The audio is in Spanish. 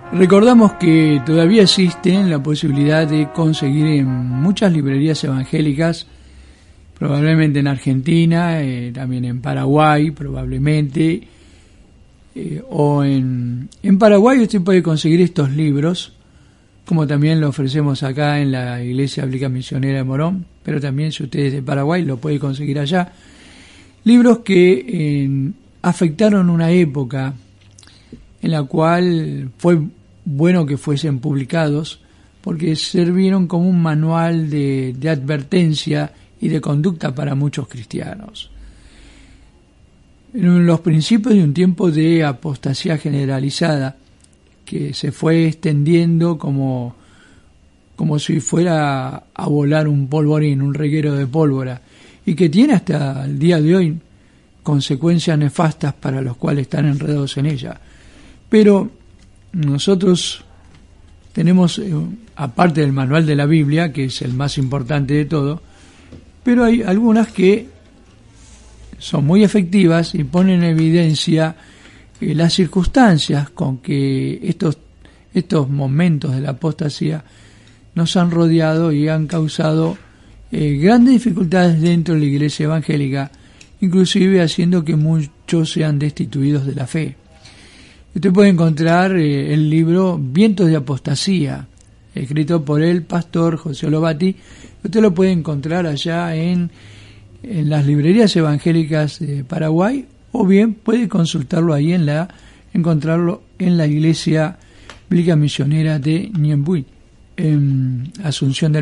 Recordamos que todavía existe la posibilidad de conseguir en muchas librerías evangélicas, probablemente en Argentina, también en Paraguay, probablemente, o en Paraguay usted puede conseguir estos libros, como también lo ofrecemos acá en la Iglesia Bíblica Misionera de Morón, pero también si usted es de Paraguay lo puede conseguir allá. Libros que afectaron una época en la cual fue bueno que fuesen publicados, porque sirvieron como un manual de advertencia y de conducta para muchos cristianos. En los principios de un tiempo de apostasía generalizada, que se fue extendiendo como si fuera a volar un polvorín, un reguero de pólvora, y que tiene hasta el día de hoy consecuencias nefastas para los cuales están enredados en ella. Pero nosotros tenemos, aparte del manual de la Biblia, que es el más importante de todo, pero hay algunas que son muy efectivas y ponen en evidencia las circunstancias con que estos momentos de la apostasía nos han rodeado y han causado grandes dificultades dentro de la iglesia evangélica, inclusive haciendo que muchos sean destituidos de la fe. Usted puede encontrar el libro Vientos de Apostasía, escrito por el pastor José Olobati. Usted lo puede encontrar allá en las librerías evangélicas de Paraguay, o bien puede consultarlo ahí encontrarlo en la Iglesia Bíblica Misionera de Ñembuy, en Asunción del